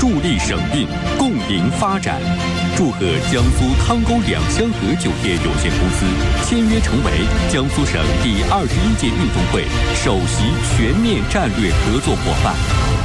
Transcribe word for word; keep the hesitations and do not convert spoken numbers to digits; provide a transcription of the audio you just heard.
助力省运，共赢发展。祝贺江苏汤沟两香河酒业有限公司签约成为江苏省第二十一届运动会首席全面战略合作伙伴。